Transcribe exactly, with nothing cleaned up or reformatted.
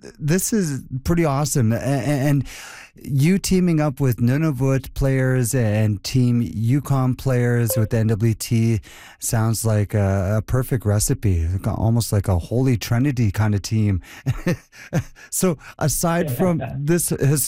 this is pretty awesome. A- a- And you teaming up with Nunavut players and Team Yukon players with the N W T sounds like a, a perfect recipe, like a- almost like a holy trinity kind of team. So aside from this